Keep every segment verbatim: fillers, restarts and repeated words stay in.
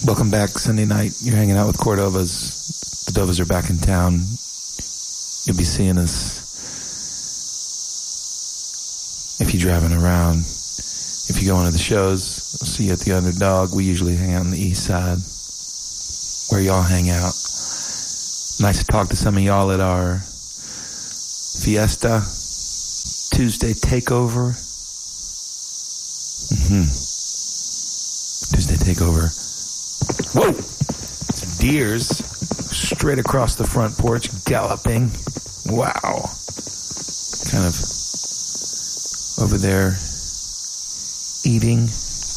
Welcome back, Sunday night. You're hanging out with Cordovas. The Dovas are back in town. You'll be seeing us if you're driving around. If you go into the shows, we'll see you at the Underdog. We usually hang out on the east side, where y'all hang out. Nice to talk to some of y'all at our Fiesta Tuesday Takeover. Mm-hmm. Tuesday Takeover. Whoa! It's deers straight across the front porch, galloping. Wow. Kind of over there eating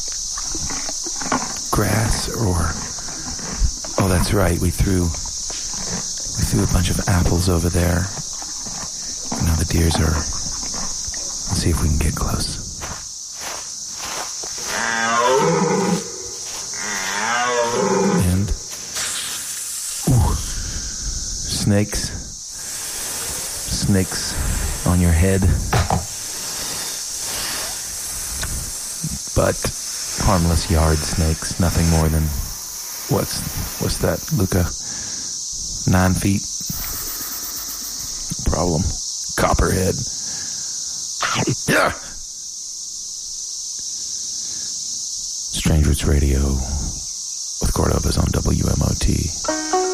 grass or... Oh, that's right. We threw we threw a bunch of apples over there. Now the deers are... Let's see if we can get close. And... Ooh. Snakes. Snakes on your head. But harmless yard snakes. Nothing more than... What's what's that, Luca? Nine feet? No problem. Copperhead. Yeah! Strange Roots Radio with Cordovas on W M O T.